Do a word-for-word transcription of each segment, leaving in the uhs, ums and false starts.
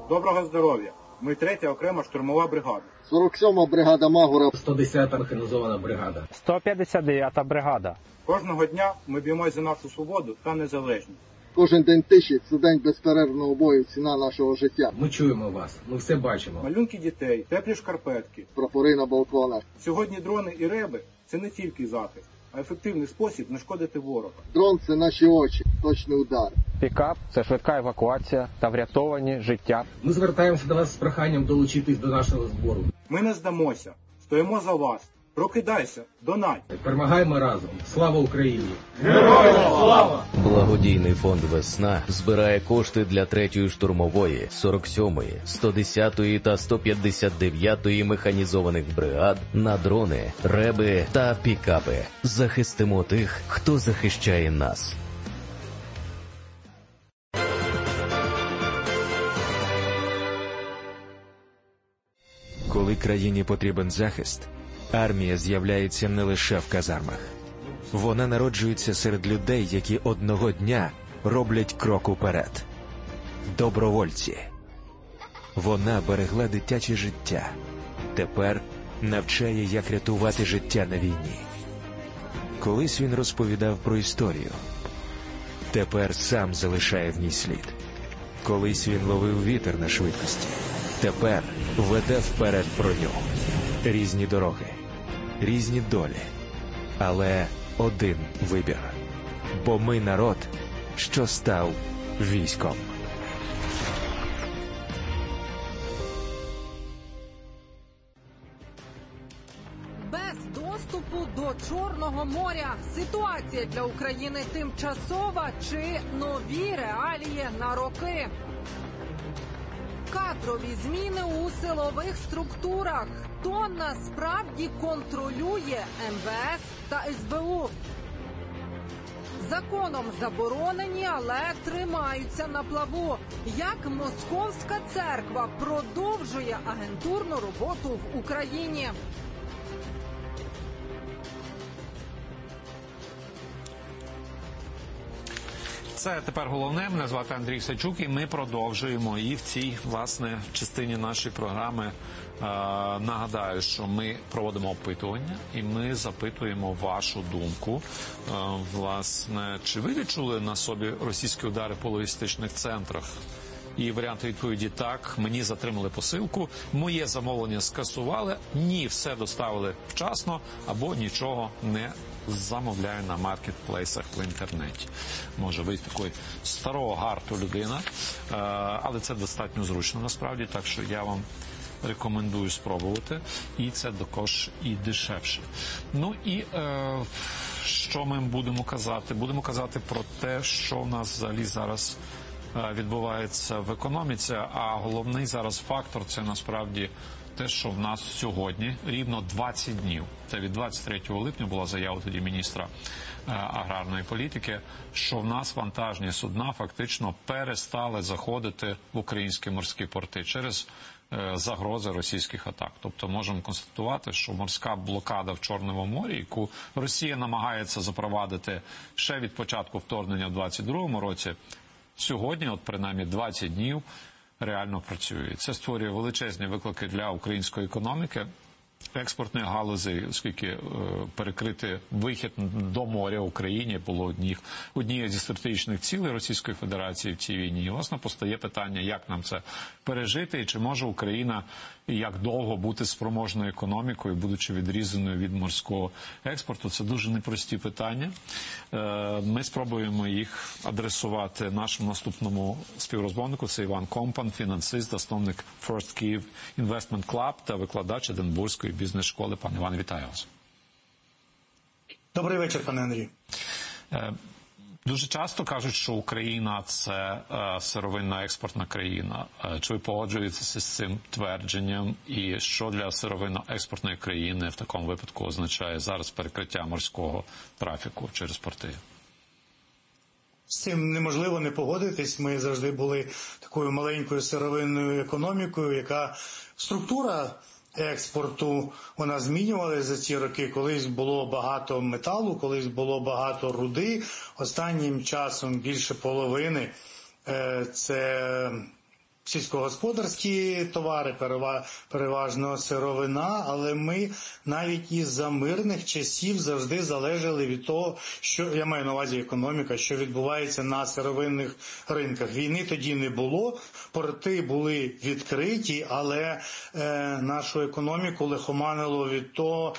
Доброго здоров'я! Ми третя окрема штурмова бригада. сорок сьома бригада Магура. сто десята механізована бригада. сто п'ятдесят дев'ята бригада. Кожного дня ми б'ємось за нашу свободу та незалежність. Кожен день тиші – це день безперервного бою, ціна нашого життя. Ми чуємо вас, ми все бачимо. Малюнки дітей, теплі шкарпетки. Прапори на балконах. Сьогодні дрони і реби – це не тільки захист, а ефективний спосіб нашкодити ворога. Дрон – це наші очі, точний удар. Пікап – це швидка евакуація та врятовані життя. Ми звертаємося до вас з проханням долучитись до нашого збору. Ми не здамося, стоїмо за вас. Прокидайся, донать. Перемагаємо разом. Слава Україні! Героям слава! Благодійний фонд «Весна» збирає кошти для третьої штурмової, сорок сьомої, сто десятої та сто п'ятдесят дев'ятої механізованих бригад на дрони, реби та пікапи. Захистимо тих, хто захищає нас. Коли країні потрібен захист, армія з'являється не лише в казармах. Вона народжується серед людей, які одного дня роблять крок уперед. Добровольці. Вона берегла дитяче життя. Тепер навчає, як рятувати життя на війні. Колись він розповідав про історію. Тепер сам залишає в ній слід. Колись він ловив вітер на швидкості. Тепер веде вперед броню. Різні дороги, різні долі, але один вибір. Бо ми народ, що став військом. Без доступу до Чорного моря ситуація для України тимчасова чи нові реалії на роки? Кадрові зміни у силових структурах. Хто насправді контролює ем ве ес та ес бе у? Законом заборонені, але тримаються на плаву. Як Московська церква продовжує агентурну роботу в Україні? Це тепер головне. Мене звати Андрій Сачук, і ми продовжуємо. І в цій, власне, частині нашої програми е, нагадаю, що ми проводимо опитування, і ми запитуємо вашу думку. Е, власне, чи ви відчули на собі російські удари по логістичних центрах? І варіанти відповіді – так, мені затримали посилку, моє замовлення скасували, ні, все доставили вчасно, або нічого не замовляю на маркетплейсах в інтернеті. Може, ви такий старого гарту людина, але це достатньо зручно насправді, так що я вам рекомендую спробувати, і це також і дешевше. Ну і е, що ми будемо казати? Будемо казати про те, що в нас взагалі зараз відбувається в економіці, а головний зараз фактор – це насправді те, що в нас сьогодні рівно двадцять днів. Це від двадцять третього липня була заява тоді міністра аграрної політики, що в нас вантажні судна фактично перестали заходити в українські морські порти через загрози російських атак. Тобто можемо констатувати, що морська блокада в Чорному морі, яку Росія намагається запровадити ще від початку вторгнення в двадцять другому році, сьогодні, от принаймні двадцять днів, реально працює. Це створює величезні виклики для української економіки, експортної галузі, оскільки е, перекрити вихід до моря Україні було однією однією зі стратегічних цілей Російської Федерації в цій війні. І, власне, постає питання, як нам це пережити, і чи може Україна і як довго бути спроможною економікою, будучи відрізаною від морського експорту. Це дуже непрості питання. Е, ми спробуємо їх адресувати нашому наступному співрозмовнику. Це Іван Компан, фінансист, засновник First Kyiv Investment Club та викладач Единбурзької бізнес-школи. Пане Іван, вітаю вас. Добрий вечір, пане Андрій. Дуже часто кажуть, що Україна – це сировинна експортна країна. Чи ви погоджуєтеся з цим твердженням? І що для сировинно-експортної країни в такому випадку означає зараз перекриття морського трафіку через порти? З цим неможливо не погодитись. Ми завжди були такою маленькою сировинною економікою, яка структура експорту, вона змінювалася за ці роки. Колись було багато металу, колись було багато руди. Останнім часом більше половини – це сільськогосподарські товари, переважно сировина, але ми навіть із-за мирних часів завжди залежали від того, що, я маю на увазі економіка, що відбувається на сировинних ринках. Війни тоді не було, порти були відкриті, але е, нашу економіку лихоманило від того,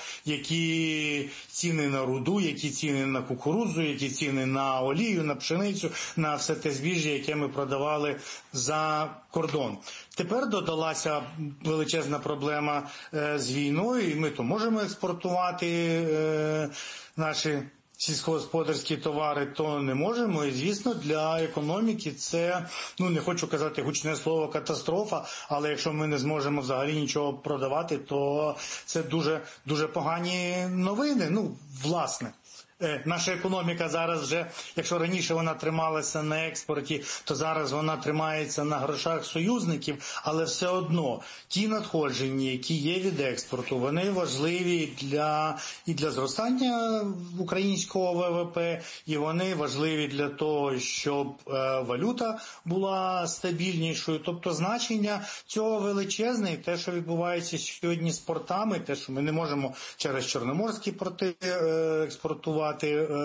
які ціни на руду, які ціни на кукурудзу, які ціни на олію, на пшеницю, на все те збіжжя, яке ми продавали за кордон. Тепер додалася величезна проблема е, з війною, і ми то можемо експортувати е, наші сільськогосподарські товари, то не можемо. І, звісно, для економіки це, ну, не хочу казати гучне слово катастрофа, але якщо ми не зможемо взагалі нічого продавати, то це дуже, дуже погані новини. Ну, власне. Наша економіка зараз вже, якщо раніше вона трималася на експорті, то зараз вона тримається на грошах союзників, але все одно ті надходження, які є від експорту, вони важливі для, і для зростання українського ВВП, і вони важливі для того, щоб е, валюта була стабільнішою. Тобто значення цього величезне, і те, що відбувається сьогодні з портами, те, що ми не можемо через чорноморські порти е, експортувати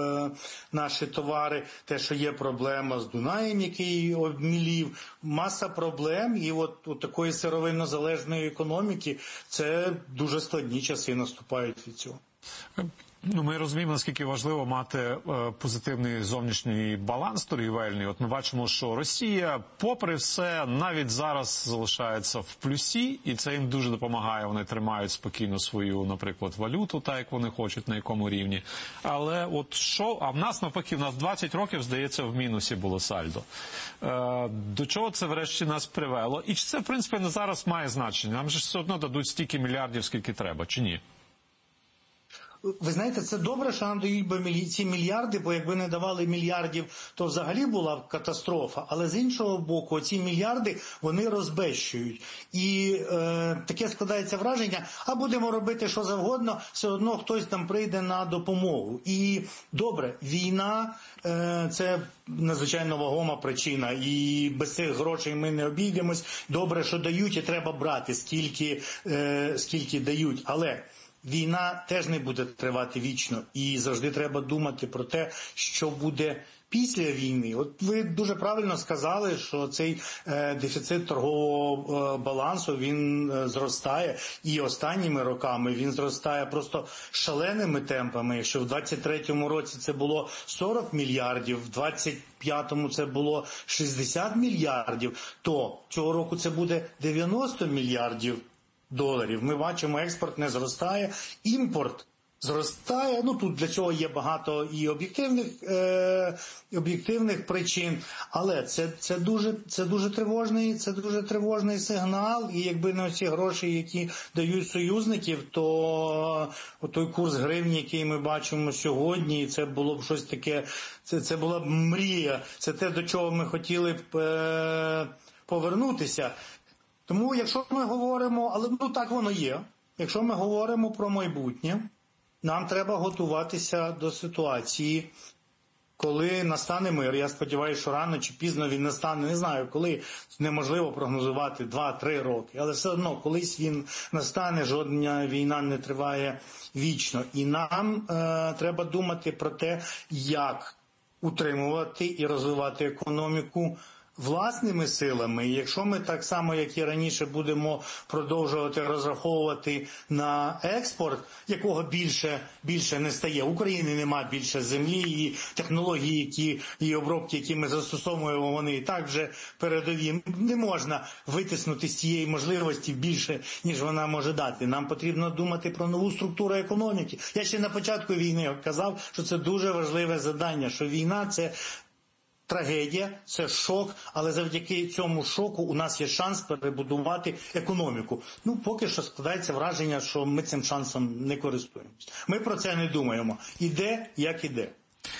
наші товари, те, що є проблема з Дунаєм, який обмілів, маса проблем, і от у такої сировинно-залежної економіки це дуже складні часи наступають від цього. Ну, ми розуміємо, наскільки важливо мати е, позитивний зовнішній баланс торгівельний. От ми бачимо, що Росія, попри все, навіть зараз залишається в плюсі, і це їм дуже допомагає. Вони тримають спокійно свою, наприклад, валюту, так як вони хочуть, на якому рівні. Але от що, а в нас навпаки, в нас двадцять років, здається, в мінусі було сальдо. Е, до чого це врешті нас привело? І чи це, в принципі, не зараз має значення? Нам же все одно дадуть стільки мільярдів, скільки треба, чи ні? Ви знаєте, це добре, що нам дають ці мільярди, бо якби не давали мільярдів, то взагалі була б катастрофа. Але з іншого боку, ці мільярди, вони розбещують. І е, таке складається враження, а будемо робити що завгодно, все одно хтось нам прийде на допомогу. І добре, війна е, – це надзвичайно вагома причина, і без цих грошей ми не обійдемось. Добре, що дають, і треба брати, скільки, е, скільки дають. Але війна теж не буде тривати вічно, і завжди треба думати про те, що буде після війни. От ви дуже правильно сказали, що цей е, дефіцит торгового е, балансу, він е, зростає, і останніми роками він зростає просто шаленими темпами. Якщо в двадцять третьому році це було сорок мільярдів, в двадцять п'ятому це було шістдесят мільярдів, то цього року це буде дев'яносто мільярдів доларів. Ми бачимо, експорт не зростає, імпорт зростає. Ну, тут для цього є багато і об'єктивних, е, об'єктивних причин, але це, це, дуже, це, дуже тривожний, це дуже тривожний сигнал, і якби не ці гроші, які дають союзників, то той курс гривні, який ми бачимо сьогодні, це було б щось таке, це, це була б мрія, це те, до чого ми хотіли б е, повернутися. Тому, якщо ми говоримо, але ну так воно є, якщо ми говоримо про майбутнє, нам треба готуватися до ситуації, коли настане мир. Я сподіваюся, що рано чи пізно він настане, не знаю, коли, неможливо прогнозувати два-три роки, але все одно колись він настане, жодна війна не триває вічно. І нам е, треба думати про те, як утримувати і розвивати економіку власними силами. І якщо ми так само, як і раніше, будемо продовжувати розраховувати на експорт, якого більше, більше не стає. В Україні немає більше землі, і технології, які, і обробки, які ми застосовуємо, вони і так вже передові. Не можна витиснути з цієї можливості більше, ніж вона може дати. Нам потрібно думати про нову структуру економіки. Я ще на початку війни казав, що це дуже важливе завдання, що війна – це трагедія, це шок, але завдяки цьому шоку у нас є шанс перебудувати економіку. Ну, поки що складається враження, що ми цим шансом не користуємося. Ми про це не думаємо. Іде, як іде.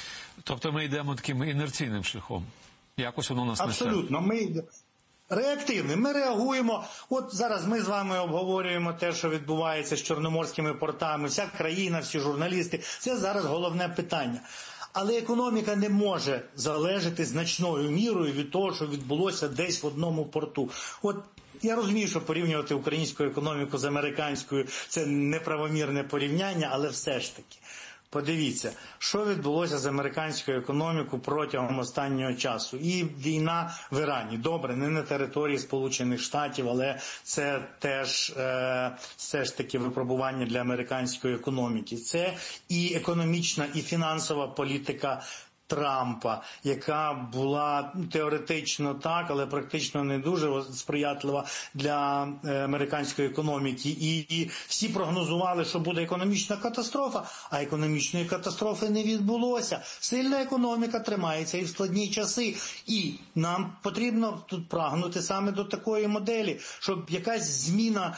Тобто ми йдемо таким інерційним шляхом? Якось воно нас несе? Абсолютно. Ми йдемо реактивним. Ми реагуємо. От зараз ми з вами обговорюємо те, що відбувається з чорноморськими портами. Вся країна, всі журналісти. Це зараз головне питання. Але економіка не може залежати значною мірою від того, що відбулося десь в одному порту. От я розумію, що порівнювати українську економіку з американською – це неправомірне порівняння, але все ж таки. Подивіться, що відбулося з американською економікою протягом останнього часу. І війна в Ірані. Добре, не на території Сполучених Штатів, але це теж е, все ж таки випробування для американської економіки. Це і економічна, і фінансова політика Трампа, яка була теоретично так, але практично не дуже сприятлива для американської економіки. І, і всі прогнозували, що буде економічна катастрофа, а економічної катастрофи не відбулося. Сильна економіка тримається і в складні часи. І нам потрібно тут прагнути саме до такої моделі, щоб якась зміна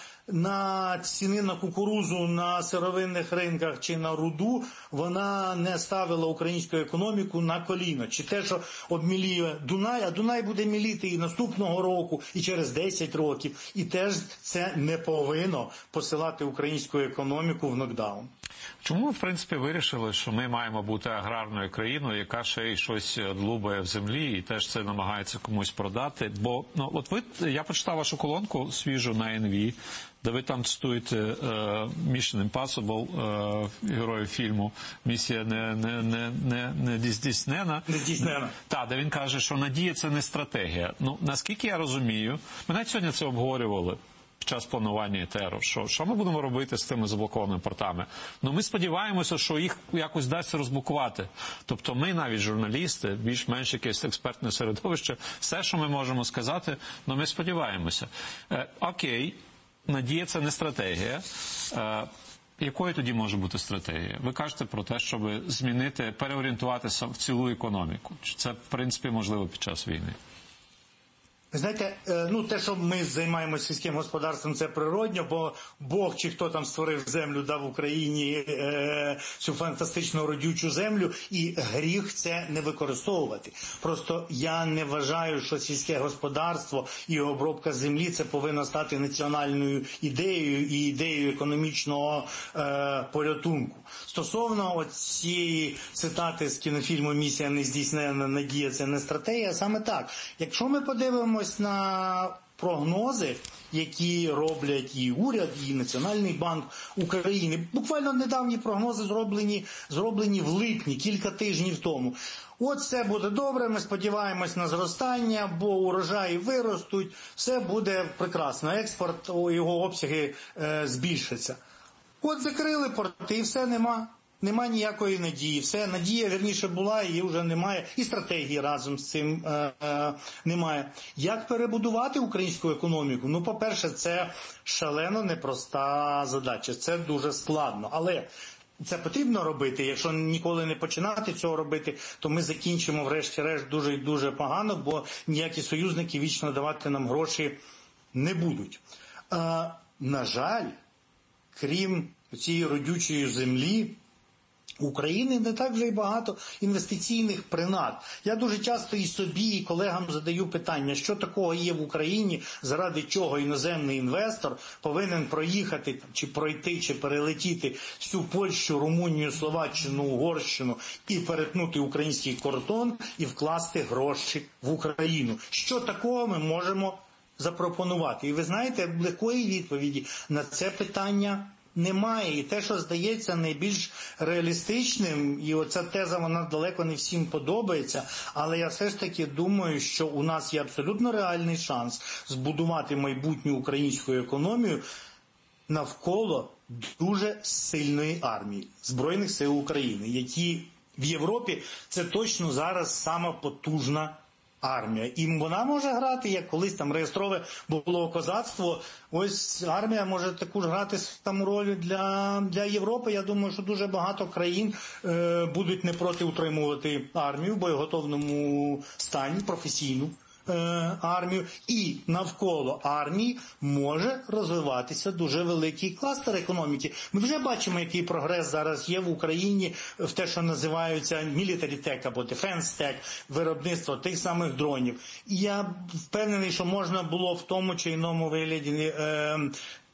на ціни на кукурузу на сировинних ринках чи на руду, вона не ставила українську економіку на коліно. Чи те, що обміліє Дунай, а Дунай буде міліти і наступного року, і через десять років. І теж це не повинно посилати українську економіку в нокдаун. Чому ви, в принципі, вирішили, що ми маємо бути аграрною країною, яка ще й щось длубає в землі і теж це намагається комусь продати? Бо, ну, от ви, я почитав вашу колонку свіжу на ен ві, де ви там цитуєте е, Mission Impossible, е, героїв фільму, місія не, не, не, не, не здійснена. Не здійснена. Так, де він каже, що надія – це не стратегія. Ну, наскільки я розумію, ми навіть сьогодні це обговорювали під час планування ЕТЕРу, що, що ми будемо робити з тими заблокованими портами. Ну, ми сподіваємося, що їх якось вдасться розблокувати. Тобто ми, навіть журналісти, більш-менш якесь експертне середовище, все, що ми можемо сказати, ну, ми сподіваємося. Е, окей, надія – це не стратегія. Е, якою тоді може бути стратегія? Ви кажете про те, щоб змінити, переорієнтуватися в цілу економіку. Чи це, в принципі, можливо під час війни? Ви знаєте, ну те, що ми займаємося сільським господарством, це природньо, бо Бог чи хто там створив землю, дав Україні е, цю фантастичну родючу землю, і гріх це не використовувати. Просто я не вважаю, що сільське господарство і обробка землі це повинно стати національною ідеєю і ідеєю економічного е, порятунку. Стосовно цієї цитати з кінофільму «Місія не здійснена, надія – це не стратегія», саме так. Якщо ми подивимося на прогнози, які роблять і уряд, і Національний банк України. Буквально недавні прогнози зроблені, зроблені в липні, кілька тижнів тому. От все буде добре, ми сподіваємось на зростання, бо урожаї виростуть, все буде прекрасно, експорт, його обсяги е, збільшаться. От закрили порти, і все, нема. Нема ніякої надії. Все, надія, вірніше, була, її вже немає. І стратегії разом з цим е, е, немає. Як перебудувати українську економіку? Ну, по-перше, це шалено непроста задача. Це дуже складно. Але це потрібно робити. Якщо ніколи не починати цього робити, то ми закінчимо, врешті-решт, дуже і дуже погано, бо ніякі союзники вічно давати нам гроші не будуть. Е, на жаль, крім цієї родючої землі, у України не так вже й багато інвестиційних принад. Я дуже часто і собі, і колегам задаю питання, що такого є в Україні, заради чого іноземний інвестор повинен проїхати, чи пройти, чи перелетіти всю Польщу, Румунію, Словаччину, Угорщину і перетнути український кордон і вкласти гроші в Україну. Що такого ми можемо запропонувати? І ви знаєте, легкої відповіді на це питання немає. І те, що здається найбільш реалістичним, і оця теза, вона далеко не всім подобається, але я все ж таки думаю, що у нас є абсолютно реальний шанс збудувати майбутню українську економію навколо дуже сильної армії Збройних сил України, які в Європі це точно зараз сама потужна армія. І вона може грати, як колись там реєстрове було козацтво. Ось армія може таку ж грати саму роль для, для Європи. Я думаю, що дуже багато країн е, будуть не проти утримувати армію в боєготовному стані, професійну е, армію. І навколо армії може розвиватися дуже великий кластер економіки. Ми вже бачимо, який прогрес зараз є в Україні в те, що називаються military tech або defense tech, виробництво тих самих дронів. І я впевнений, що можна було в тому чи іному вигляді е,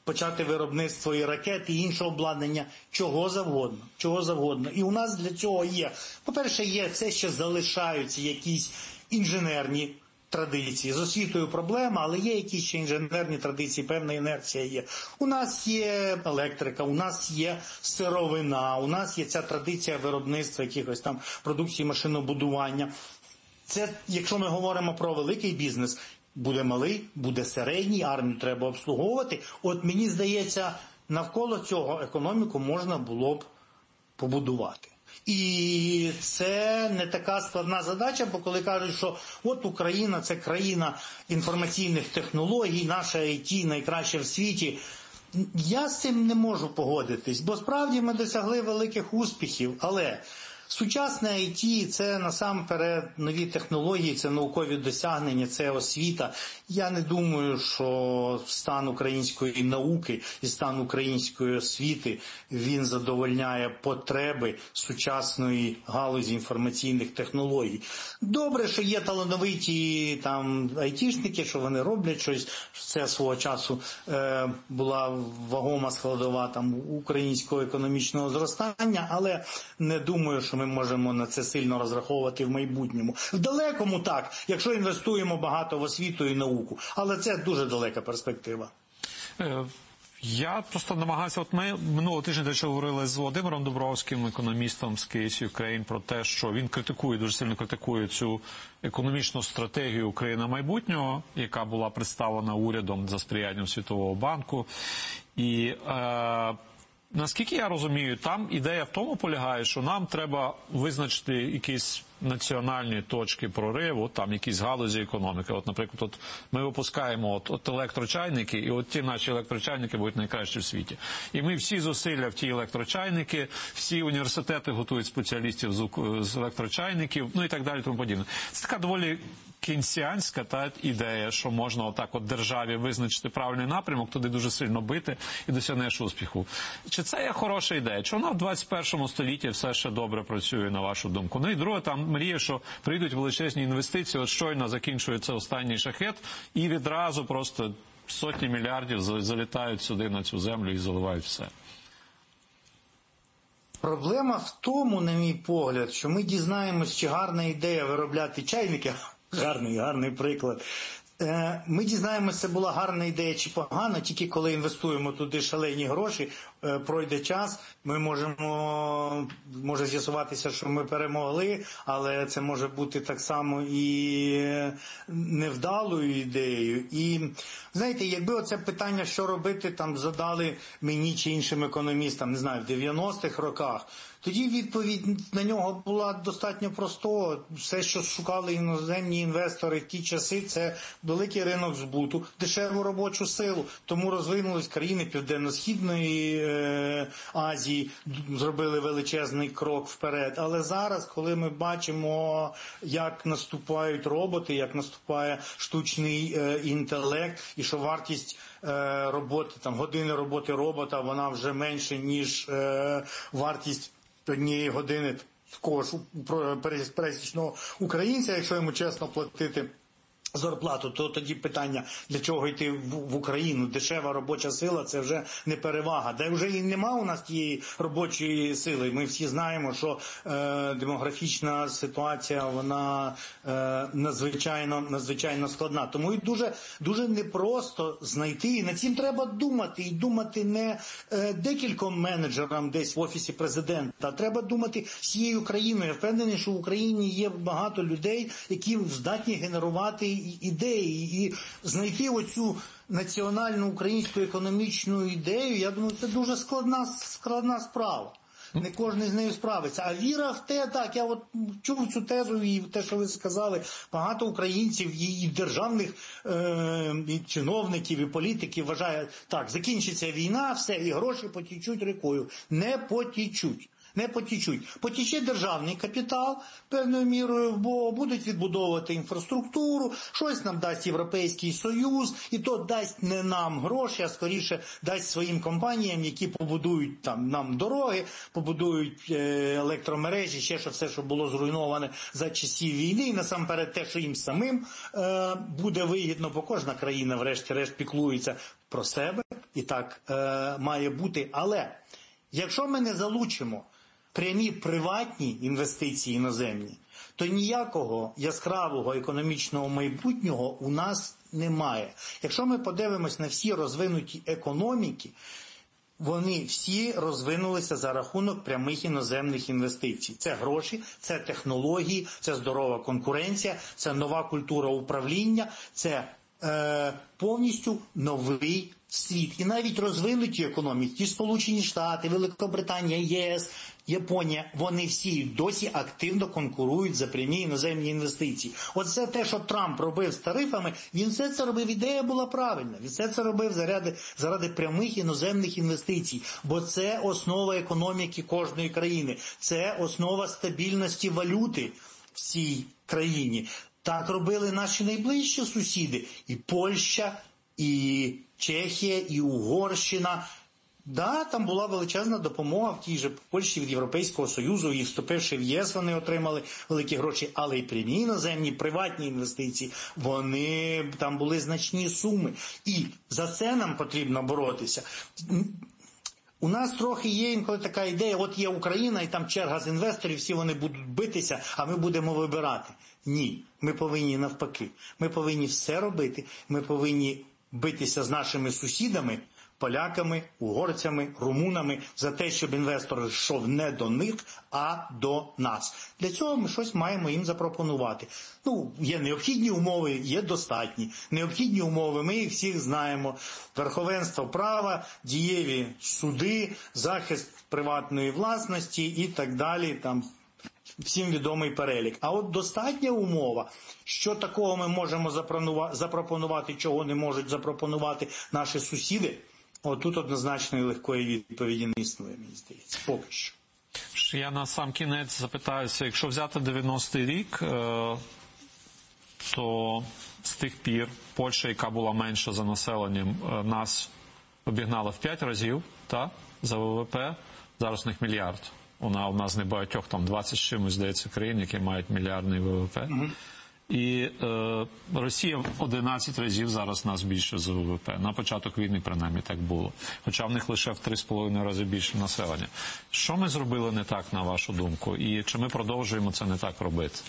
почати виробництво і ракет, і іншого обладнання, чого завгодно, чого завгодно. І у нас для цього є, по-перше, є все, що залишаються якісь інженерні традиції. З освітою проблема, але є якісь ще інженерні традиції, певна інерція є. У нас є електрика, у нас є сировина, у нас є ця традиція виробництва якихось там продукції машинобудування. Це, якщо ми говоримо про великий бізнес, буде малий, буде середній, армію треба обслуговувати. От мені здається, навколо цього економіку можна було б побудувати. І це не така складна задача, бо коли кажуть, що от Україна – це країна інформаційних технологій, наша ай ті найкраща в світі, я з цим не можу погодитись, бо справді ми досягли великих успіхів, але сучасне ай ті – це насамперед нові технології, це наукові досягнення, це освіта. Я не думаю, що стан української науки і стан української освіти, він задовольняє потреби сучасної галузі інформаційних технологій. Добре, що є талановиті там айтішники, що вони роблять щось. Це свого часу е, була вагома складова там українського економічного зростання, але не думаю, що ми можемо на це сильно розраховувати в майбутньому. В далекому так, якщо інвестуємо багато в освіту і науку, але це дуже далека перспектива. Я просто намагався, от ми минулого тижня дещо говорили з Володимиром Дубровським, економістом з Кейс Юкрейн, про те, що він критикує, дуже сильно критикує цю економічну стратегію Україна майбутнього, яка була представлена урядом за сприянням Світового банку. І е, наскільки я розумію, там ідея в тому полягає, що нам треба визначити якісь національні точки прориву, там якісь галузі економіки. От, наприклад, от ми випускаємо от, от електрочайники, і от ті наші електрочайники будуть найкращі в світі. І ми всі зусилля в ті електрочайники, всі університети готують спеціалістів з, з електрочайників, ну і так далі, тому подібне. Це така доволі кінсіанська та ідея, що можна отак от державі визначити правильний напрямок, туди дуже сильно бити і досягнеш успіху. Чи це є хороша ідея? Чи вона в двадцять першому столітті все ще добре працює, на вашу думку? Ну і друге, там мріє, що прийдуть величезні інвестиції, от щойно закінчується останній шахет, і відразу просто сотні мільярдів залітають сюди на цю землю і заливають все. Проблема в тому, на мій погляд, що ми дізнаємось, чи гарна ідея виробляти чайники, гарний, гарний приклад, ми дізнаємося, це була гарна ідея чи погана, тільки коли інвестуємо туди шалені гроші, пройде час, ми можемо, може з'ясуватися, що ми перемогли, але це може бути так само і невдалою ідеєю. І, знаєте, якби оце питання, що робити, там задали мені чи іншим економістам, не знаю, в дев'яностих роках, тоді відповідь на нього була достатньо простою. Все, що шукали іноземні інвестори в ті часи, це великий ринок збуту, дешеву робочу силу. Тому розвинулись країни Південно-Східної е, Азії, зробили величезний крок вперед. Але зараз, коли ми бачимо, як наступають роботи, як наступає штучний е, інтелект, і що вартість е, роботи, там, години роботи робота, вона вже менше, ніж е, вартість однієї години такого ж пересічного українця, якщо йому чесно платити зарплату, то тоді питання, для чого йти в, в Україну? Дешева робоча сила – це вже не перевага. Де вже і нема у нас тієї робочої сили. Ми всі знаємо, що е, демографічна ситуація, вона е, надзвичайно, надзвичайно складна. Тому і дуже, дуже непросто знайти, і над цим треба думати. І думати не е, декільком менеджерам десь в Офісі Президента, а треба думати всією країною. Я впевнений, що в Україні є багато людей, які здатні генерувати ідеї, і знайти оцю національну українську економічну ідею, я думаю, це дуже складна, складна справа. Не кожен з нею справиться. А віра в те, так, я от чув цю тезу і те, що ви сказали, багато українців і, і державних е, і чиновників, і політиків вважають, так, закінчиться війна, все, і гроші потічуть рікою. Не потічуть. Не потічуть. Потіче державний капітал певною мірою, бо будуть відбудовувати інфраструктуру, щось нам дасть Європейський Союз, і то дасть не нам гроші, а скоріше дасть своїм компаніям, які побудують там нам дороги, побудують е, електромережі, ще що все, що було зруйноване за часів війни, і насамперед те, що їм самим е, буде вигідно, бо кожна країна врешті-решт піклується про себе і так е, має бути. Але якщо ми не залучимо прямі приватні інвестиції іноземні, то ніякого яскравого економічного майбутнього у нас немає. Якщо ми подивимось на всі розвинуті економіки, вони всі розвинулися за рахунок прямих іноземних інвестицій. Це гроші, це технології, це здорова конкуренція, це нова культура управління, це е, повністю новий світ. І навіть розвинуті економіки, ті Сполучені Штати, Великобританія, ЄС, Японія, вони всі досі активно конкурують за прямі іноземні інвестиції. Оце те, що Трамп робив з тарифами, він все це робив, ідея була правильна, він все це робив заради, заради прямих іноземних інвестицій, бо це основа економіки кожної країни, це основа стабільності валюти в цій країні. Так робили наші найближчі сусіди, і Польща, і Чехія, і Угорщина. Да, там була величезна допомога в тій же Польщі від Європейського Союзу, і вступивши в ЄС, вони отримали великі гроші, але й прямі іноземні, приватні інвестиції, вони, там були значні суми. І за це нам потрібно боротися. У нас трохи є інколи така ідея, от є Україна, і там черга з інвесторів, всі вони будуть битися, а ми будемо вибирати. Ні, ми повинні навпаки. Ми повинні все робити, ми повинні битися з нашими сусідами, поляками, угорцями, румунами, за те, щоб інвестор йшов не до них, а до нас. Для цього ми щось маємо їм запропонувати. Ну, є необхідні умови, є достатні. Необхідні умови, ми їх всіх знаємо. Верховенство права, дієві суди, захист приватної власності і так далі, там всім відомий перелік. А от достатня умова, що такого ми можемо запропонувати, чого не можуть запропонувати наші сусіди, отут однозначної легкої відповіді не існує, мені здається, поки що. Я на сам кінець запитаюся, якщо взяти дев'яностий рік, то з тих пір Польща, яка була менша за населенням, нас обігнала в п'ять разів, та, за ВВП, зараз у них мільярд. Вона одна з небагатьох, там двадцять з чимось, здається, країн, які мають мільярдний ВВП. Mm-hmm. І е, Росія одинадцять разів зараз нас більше за ВВП. На початок війни, принаймні, так було. Хоча в них лише в три з половиною рази більше населення. Що ми зробили не так, на вашу думку? І чи ми продовжуємо це не так робити?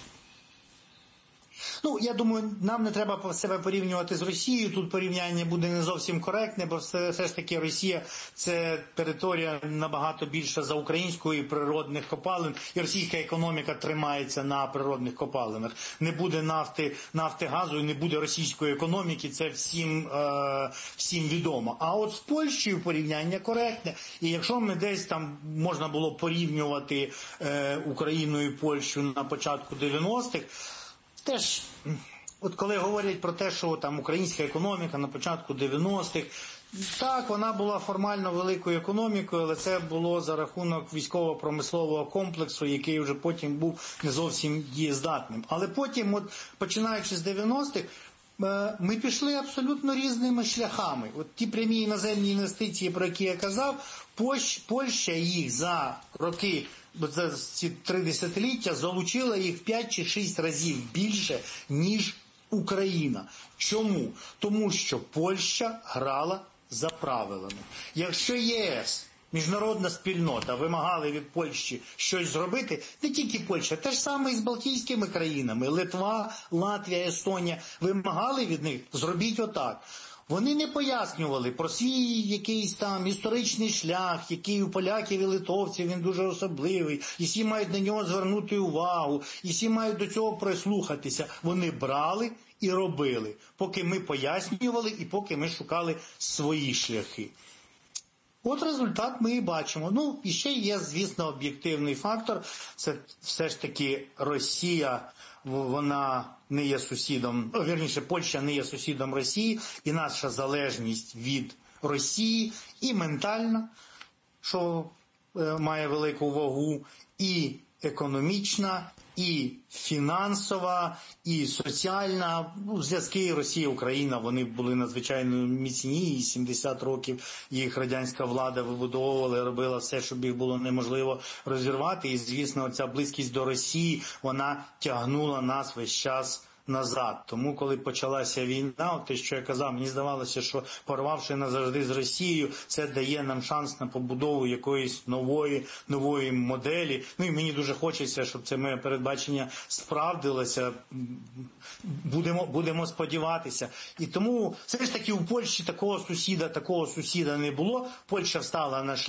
Ну, я думаю, нам не треба себе порівнювати з Росією. Тут порівняння буде не зовсім коректне, бо все, все ж таки Росія – це територія набагато більша за українською природних копалин, і російська економіка тримається на природних копалинах. Не буде нафти, нафти газу і не буде російської економіки, це всім, е, всім відомо. А от з Польщею порівняння коректне. І якщо ми десь там можна було порівнювати е, Україну і Польщу на початку дев'яностих, теж, от коли говорять про те, що там українська економіка на початку дев'яностих, так, вона була формально великою економікою, але це було за рахунок військово-промислового комплексу, який вже потім був не зовсім дієздатним. Але потім, от, починаючи з дев'яностих, ми пішли абсолютно різними шляхами. От ті прямі іноземні інвестиції, про які я казав, Польща їх за роки, за ці три десятиліття залучила їх в п'ять чи шість разів більше, ніж Україна. Чому? Тому що Польща грала за правилами. Якщо ЄС, міжнародна спільнота, вимагали від Польщі щось зробити, не тільки Польща, те ж саме і з Балтійськими країнами, Литва, Латвія, Естонія, вимагали від них, зробіть отак. Вони не пояснювали про свій якийсь там історичний шлях, який у поляків і литовців він дуже особливий, і всі мають на нього звернути увагу, і всі мають до цього прислухатися. Вони брали і робили, поки ми пояснювали і поки ми шукали свої шляхи. От результат ми і бачимо. Ну, і ще є, звісно, об'єктивний фактор. Це все ж таки Росія, вона не є сусідом, о, вірніше, Польща не є сусідом Росії, і наша залежність від Росії і ментальна, що е, має велику вагу, і економічна, і фінансова, і соціальна. Ну, зв'язки Росія-Україна, вони були надзвичайно міцні, і сімдесят років їх радянська влада вибудовувала, робила все, щоб їх було неможливо розірвати. І, звісно, ця близькість до Росії, вона тягнула нас весь час назад. Тому, коли почалася війна, от те, що я казав, мені здавалося, що порвавши назавжди з Росією, це дає нам шанс на побудову якоїсь нової, нової моделі. Ну і мені дуже хочеться, щоб це моє передбачення справдилося. Будемо, будемо сподіватися. І тому все ж таки у Польщі такого сусіда, такого сусіда не було. Польща встала на шлях